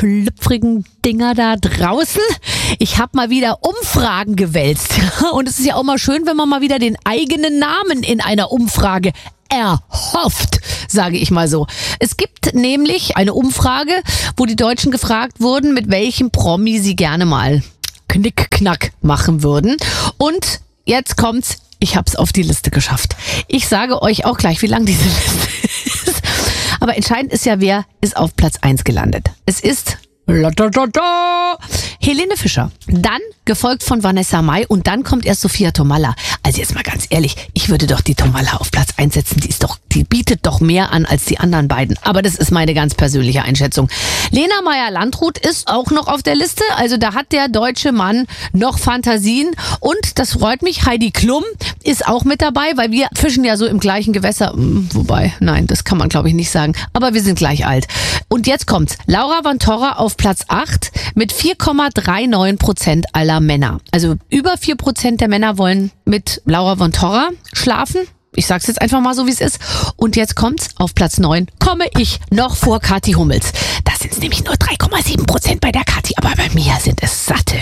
schlüpfrigen Dinger da draußen. Ich habe mal wieder Umfragen gewälzt. Und es ist ja auch mal schön, wenn man mal wieder den eigenen Namen in einer Umfrage erhofft, sage ich mal so. Es gibt nämlich eine Umfrage, wo die Deutschen gefragt wurden, mit welchem Promi sie gerne mal Knick-Knack machen würden. Und jetzt kommt's, ich hab's auf die Liste geschafft. Ich sage euch auch gleich, wie lang diese Liste ist. Aber entscheidend ist ja, wer ist auf Platz 1 gelandet. Es ist Helene Fischer. Dann gefolgt von Vanessa Mai und dann kommt erst Sophia Tomalla. Also jetzt mal ganz ehrlich, ich würde doch die Tomalla auf Platz 1 setzen. Die bietet doch mehr an als die anderen beiden. Aber das ist meine ganz persönliche Einschätzung. Lena Meyer-Landrut ist auch noch auf der Liste. Also da hat der deutsche Mann noch Fantasien. Und das freut mich, Heidi Klum ist auch mit dabei, weil wir fischen ja so im gleichen Gewässer. Wobei, nein, das kann man glaube ich nicht sagen. Aber wir sind gleich alt. Und jetzt kommt's. Laura von Torra auf Platz 8 mit 4,39% aller Männer. Also über 4% der Männer wollen mit Laura von Torra schlafen. Ich sag's jetzt einfach mal so, wie es ist. Und jetzt kommt's, auf Platz 9 komme ich noch vor Kathi Hummels. Das sind nämlich nur 3,7% bei der Kathi, aber bei mir sind es satte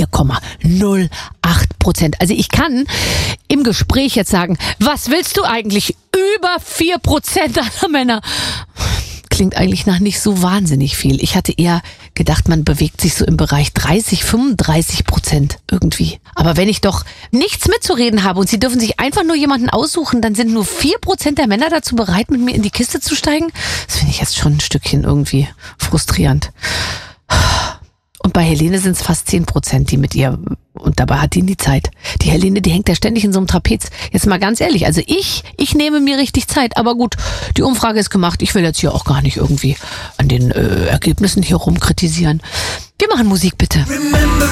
4,08%. Also ich kann im Gespräch jetzt sagen, was willst du eigentlich? Über 4% aller Männer. Klingt eigentlich nach nicht so wahnsinnig viel. Ich hatte eher gedacht, man bewegt sich so im Bereich 30-35% irgendwie. Aber wenn ich doch nichts mitzureden habe und Sie dürfen sich einfach nur jemanden aussuchen, dann sind nur 4% der Männer dazu bereit, mit mir in die Kiste zu steigen. Das finde ich jetzt schon ein Stückchen irgendwie frustrierend. Und bei Helene sind es fast 10%, die mit ihr, und dabei hat die nie Zeit. Die Helene, die hängt ja ständig in so einem Trapez. Jetzt mal ganz ehrlich, also ich nehme mir richtig Zeit, aber gut, die Umfrage ist gemacht. Ich will jetzt hier auch gar nicht irgendwie an den Ergebnissen hier rumkritisieren. Wir machen Musik, bitte.